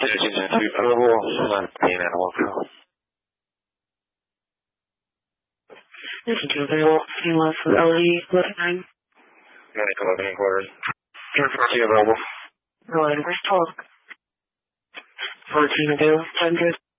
to be available. I'm being at work. This is available. CMOS with LE. What time? Medical inquiry. Available. Roland, where's talk? 14 available. 10